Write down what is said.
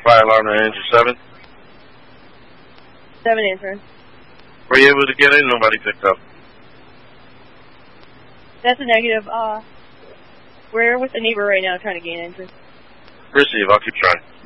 Fire alarm to answer 7. 7 answering. Were you able to get in? Nobody picked up. That's a negative. We're with the neighbor right now trying to gain entry. Receive, I'll keep trying.